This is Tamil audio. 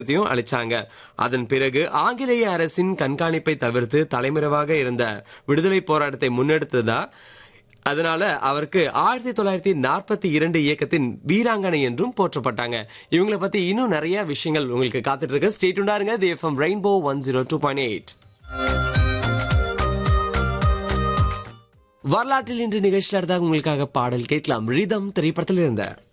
அளிச்சாங்க. அதன் பிறகு ஆங்கிலேய அரசின் கண்காணிப்பை தவிர்த்து தலைமறைவாக இருந்த விடுதலை போராட்டத்தை முன்னெடுத்ததா, அதனால அவருக்கு 1942 இயக்கத்தின் வீராங்கனை என்றும் போற்றப்பட்டாங்க. இவங்களை பத்தி இன்னும் நிறைய விஷயங்கள் உங்களுக்கு காத்துட்டு இருக்கு. ஸ்டே டியூன்டா இருங்க. தி எஃப்எம் ரெயின்போ 102.8. வரலாற்றில் இன்று நிகழ்ச்சியில் உங்களுக்காக பாடல் கேட்கலாம். ரிதம் திரைப்படத்தில் இருந்த